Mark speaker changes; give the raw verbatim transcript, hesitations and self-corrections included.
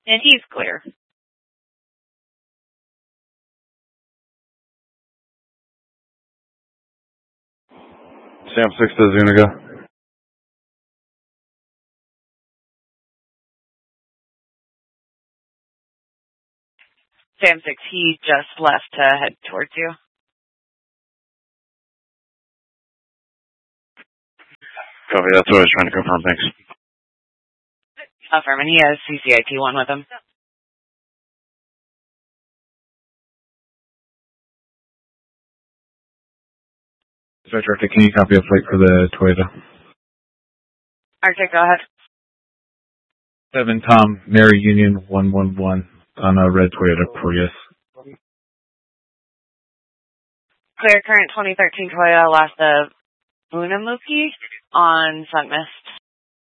Speaker 1: And he's clear.
Speaker 2: Sam six to Zuniga.
Speaker 1: Sam six, he just left to head towards you.
Speaker 2: Copy, that's what I was trying to confirm, thanks.
Speaker 1: Affirm, and he has C C I T one with him.
Speaker 2: Dispatch Arctic, can you copy a flight for the Toyota?
Speaker 1: Arctic, go ahead.
Speaker 2: seven Tom, Mary Union one one one on a red Toyota Prius.
Speaker 1: Clear current twenty thirteen Toyota Lasta Unamuki on Sun Mist.